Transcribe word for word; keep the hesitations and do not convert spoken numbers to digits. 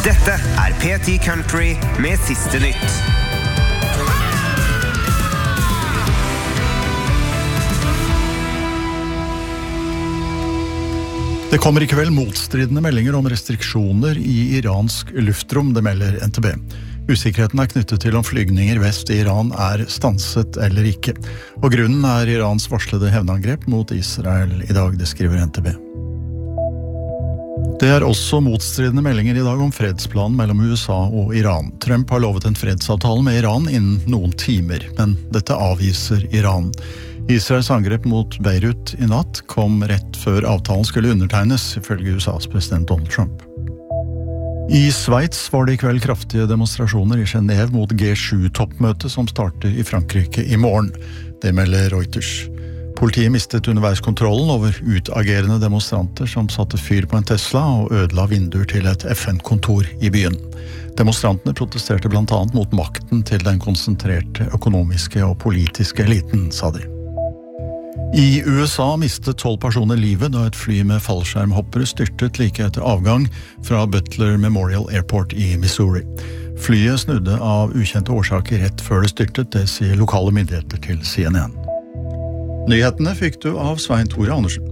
Dette er P ti Country med siste nytt. Det kommer i kveld motstridende meldinger om restriksjoner i iransk luftrom, det melder N T B. Usikkerheten er knyttet til om flygninger vest i Iran er stanset eller ikke. Og grunnen er Irans varslede hevnangrep mot Israel i dag, det skriver N T B. Det er også motstridende meldinger i dag om fredsplanen mellom U S A og Iran. Trump har lovet en fredsavtale med Iran innen noen timer, men dette avviser Iran. Israels angrep mot Beirut i natt kom rett før avtalen skulle undertegnes, ifølge U S A's president Donald Trump. I Sveits var det i kveld kraftige demonstrasjoner i Genève mot G sju-toppmøtet som starter i Frankrike i morgen. Det melder Reuters. Politiet mistet underveis kontrollen over utagerende demonstranter som satte fyr på en Tesla og ødela vinduer til et F N-kontor i byen. Demonstrantene protesterte blant annet mot makten til den konsentrerte økonomiske og politiske eliten, sa de. I U S A mistet tolv personer livet da et fly med fallskjermhoppere styrtet like etter avgang fra Butler Memorial Airport i Missouri. Flyet snudde av ukjente årsaker rett før det styrtet, det sier lokale myndigheter til C N N. Nyhetene fikk du av Svein Tore Andersen.